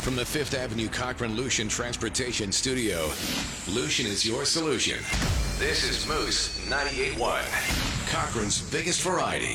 From the Fifth Avenue Cochran Lucian Transportation Studio, Lucian is your solution. This is Moose 98.1, Cochran's biggest variety.